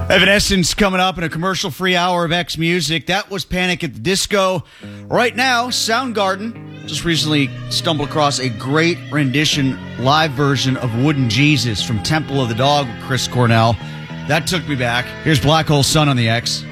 Evanescence coming up in a commercial-free hour of X Music. That was Panic at the Disco. Right now, Soundgarden just recently stumbled across a great rendition, live version of Wooden Jesus from Temple of the Dog with Chris Cornell. That took me back. Here's Black Hole Sun on the X.